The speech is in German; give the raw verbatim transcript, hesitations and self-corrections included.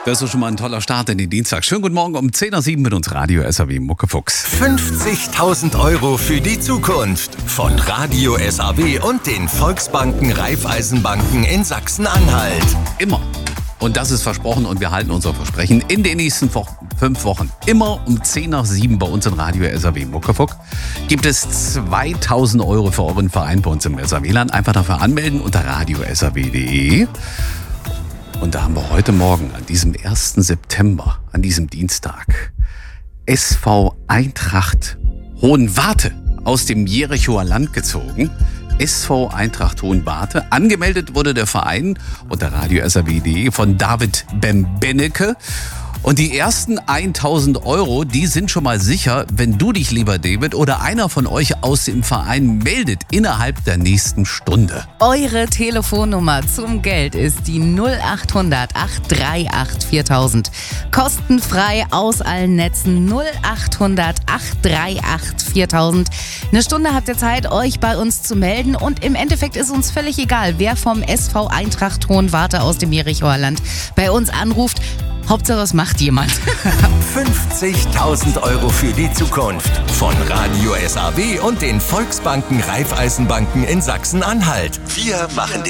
Das ist doch schon mal ein toller Start in den Dienstag. Schönen guten Morgen um zehn Uhr sieben mit uns Radio S A W Muckefuchs. fünfzigtausend Euro für die Zukunft von Radio S A W und den Volksbanken Raiffeisenbanken in Sachsen-Anhalt. Immer. Und das ist versprochen und wir halten unser Versprechen in den nächsten Wo- fünf Wochen. Immer um zehn nach sieben bei uns in Radio S A W Muckefuck gibt es zweitausend Euro für euren Verein bei uns im S A W-Land. Einfach dafür anmelden unter radio s a w punkt de. Und da haben wir heute Morgen, an diesem ersten September, an diesem Dienstag, S V Eintracht Hohenwarte aus dem Jerichoer Land gezogen. S V Eintracht Hohenwarte. Angemeldet wurde der Verein unter radio s a w punkt de von David Bembennecke. Und die ersten tausend Euro, die sind schon mal sicher, wenn du dich, lieber David, oder einer von euch aus dem Verein meldet innerhalb der nächsten Stunde. Eure Telefonnummer zum Geld ist die null acht hundert acht drei acht viertausend. Kostenfrei aus allen Netzen null acht hundert acht drei acht viertausend. Eine Stunde habt ihr Zeit, euch bei uns zu melden. Und im Endeffekt ist uns völlig egal, wer vom S V Eintracht Hohenwarte aus dem Jerichoer Land bei uns anruft. Hauptsache, es macht jemand. fünfzigtausend Euro für die Zukunft von Radio S A W und den Volksbanken Raiffeisenbanken in Sachsen-Anhalt. Wir machen den